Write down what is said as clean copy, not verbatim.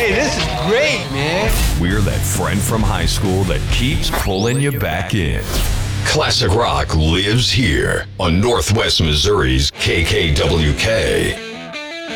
Hey, this is great, man. We're that friend from high school that keeps pulling you back in. Classic rock lives here on Northwest Missouri's KKWK.